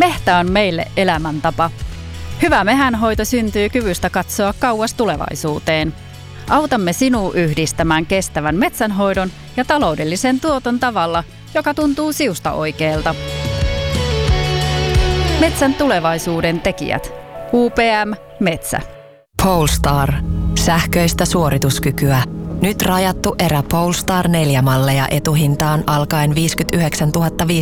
Metsä on meille elämäntapa. Hyvä metsänhoito syntyy kyvystä katsoa kauas tulevaisuuteen. Autamme sinua yhdistämään kestävän metsänhoidon ja taloudellisen tuoton tavalla, joka tuntuu siusta oikealta. Metsän tulevaisuuden tekijät. UPM Metsä. Polestar. Sähköistä suorituskykyä. Nyt rajattu erä Polestar 4-malleja etuhintaan alkaen 59